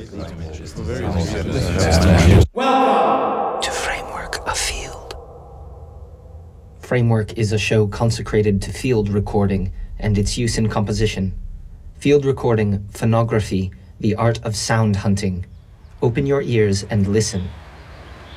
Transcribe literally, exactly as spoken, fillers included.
Welcome to Framework of Field. Framework is a show consecrated to field recording and its use in composition. Field recording, phonography, the art of sound hunting. Open your ears and listen.